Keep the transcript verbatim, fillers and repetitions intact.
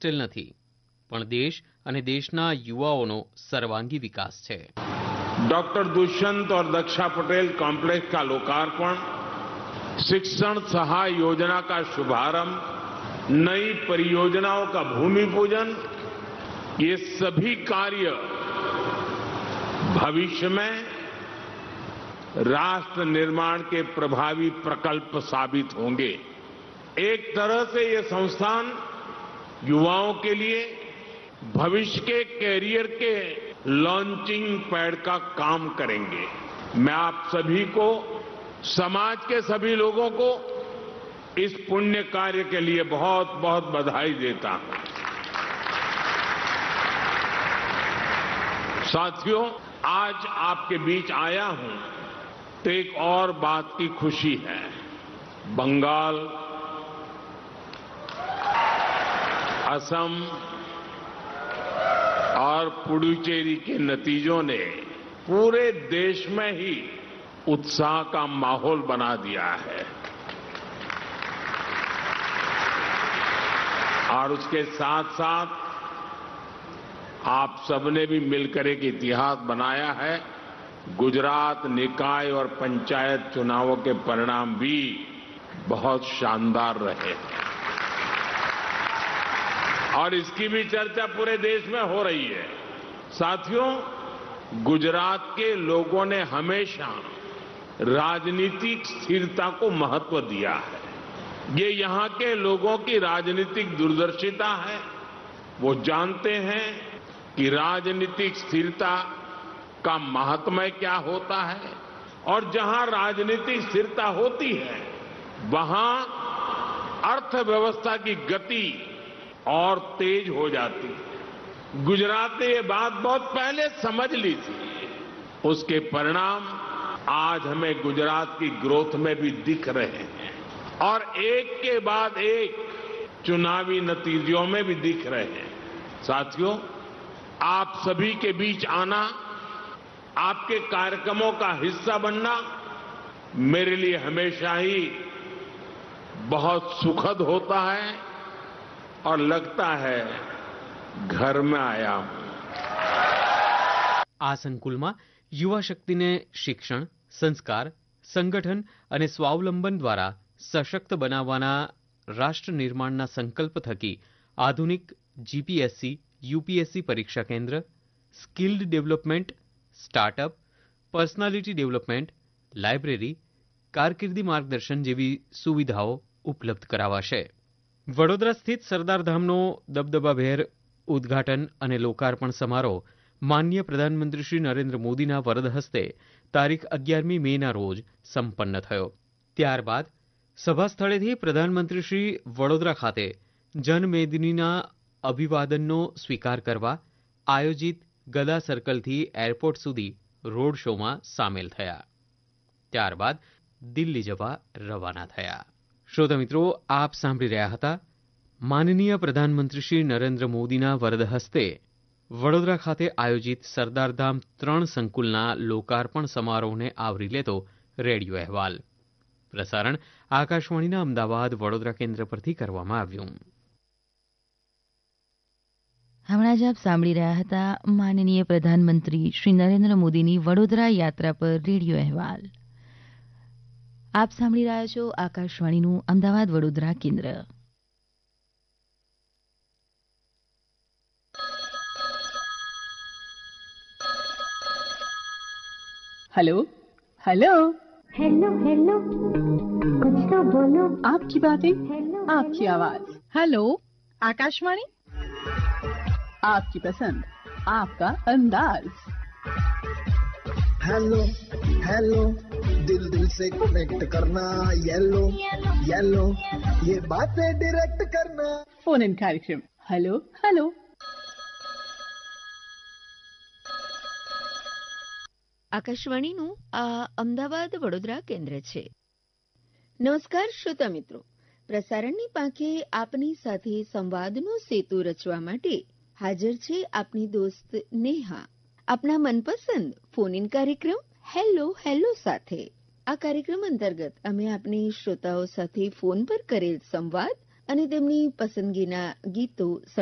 Hostel નથી, પણ દેશ અને દેશના યુવાઓનો સર્વાંગી વિકાસ છે. डॉक्टर दुष्यंत और दक्षा पटेल कॉम्प्लेक्स का लोकार्पण, शिक्षण सहाय योजना का शुभारंभ, नई परियोजनाओं का भूमि पूजन, ये सभी कार्य भविष्य में राष्ट्र निर्माण के प्रभावी प्रकल्प साबित होंगे. एक तरह से ये संस्थान युवाओं के लिए भविष्य के कैरियर के लॉन्चिंग पैड का काम करेंगे. मैं आप सभी को, समाज के सभी लोगों को इस पुण्य कार्य के लिए बहुत बहुत बधाई देता हूं. साथियों, आज आपके बीच आया हूं तो एक और बात की खुशी है. बंगाल, असम और पुडुचेरी के नतीजों ने पूरे देश में ही उत्साह का माहौल बना दिया है और उसके साथ साथ आप सबने भी मिलकर एक इतिहास बनाया है. गुजरात निकाय और पंचायत चुनावों के परिणाम भी बहुत शानदार रहे और इसकी भी चर्चा पूरे देश में हो रही है. साथियों, गुजरात के लोगों ने हमेशा राजनीतिक स्थिरता को महत्व दिया है. ये यहां के लोगों की राजनीतिक दूरदर्शिता है. वो जानते हैं कि राजनीतिक स्थिरता का महात्म्य क्या होता है और जहां राजनीतिक स्थिरता होती है वहां अर्थव्यवस्था की गति और तेज हो जाती है. गुजरात ने ये बात बहुत पहले समझ ली थी. उसके परिणाम आज हमें गुजरात की ग्रोथ में भी दिख रहे हैं और एक के बाद एक चुनावी नतीजों में भी दिख रहे हैं. साथियों, आप सभी के बीच आना, आपके कार्यक्रमों का हिस्सा बनना मेरे लिए हमेशा ही बहुत सुखद होता है और लगता है घर में आया हूं. આ સંકુલમાં યુવા શક્તિને શિક્ષણ, સંસ્કાર, સંગઠન અને સ્વાવલંબન દ્વારા સશક્ત બનાવવાના રાષ્ટ્ર નિર્માણના સંકલ્પ થકી આધુનિક જીપીએસસી, યુપીએસસી પરીક્ષા કેન્દ્ર, skilled development, startup, personality development, library, કારકિર્દી માર્ગદર્શન જેવી સુવિધાઓ ઉપલબ્ધ કરાવાશે. વડોદરા સ્થિત સરદાર ધામનો દબદબાભેર ઉદ્ઘાટન અને લોકાર્પણ સમારોહ માનનીય પ્રધાનમંત્રી શ્રી નરેન્દ્ર મોદીના વરદ હસ્તે તારીખ અગિયારમી મેના રોજ સંપન્ન થયો. ત્યારબાદ સભા સ્થળેથી પ્રધાનમંત્રી શ્રી વડોદરા ખાતે જનમેદનીના અભિવાદનનો સ્વીકાર કરવા આયોજિત ગદા સર્કલથી એરપોર્ટ સુધી રોડ શોમાં સામેલ થયા. ત્યારબાદ દિલ્હી જવા રવાના થયા. શ્રોતા મિત્રો, આપ સાંભળી રહ્યા હતા માનનીય પ્રધાનમંત્રી શ્રી નરેન્દ્ર મોદીના વરદ હસ્તે વડોદરા ખાતે આયોજિત સરદારધામ ત્રણ સંકુલના લોકાર્પણ સમારોહને આવરી લેતો રેડિયો અહેવાલ. પ્રસારણ આકાશવાણીના અમદાવાદ વડોદરા કેન્દ્ર પરથી કરવામાં આવ્યું. હમણાં જ આપ સાંભળી રહ્યા હતા માનનીય પ્રધાનમંત્રી શ્રી નરેન્દ્ર મોદીની વડોદરા યાત્રા પર રેડિયો અહેવાલ. આપ સાંભળી રહ્યા છો આકાશવાણીનું અમદાવાદ વડોદરા કેન્દ્ર. हेलो हेलो हेलो हेलो कुछ तो बोलो. आपकी बातें, आपकी आवाज. हेलो आकाशवाणी, आपकी पसंद, आपका अंदाज. हेलो हेलो दिल दिल से कनेक्ट करना. येलो येलो ये बातें डायरेक्ट करना. फोन इन कार्यक्रम हेलो हेलो. આકાશવાણીનું આ અમદાવાદ વડોદરા કેન્દ્ર છે. નમસ્કાર શ્રોતા મિત્રો, પ્રસારણની પાંખે આપની સાથે સંવાદનો સેતુ રચવા માટે હાજર છે આપની દોસ્ત નેહા, આપના મનપસંદ ફોન ઇન કાર્યક્રમ હેલો હેલો સાથે. આ કાર્યક્રમ અંતર્ગત અમે આપને શ્રોતાઓ સાથે ફોન પર કરેલ સંવાદ અને તેમની પસંદગીના ગીતો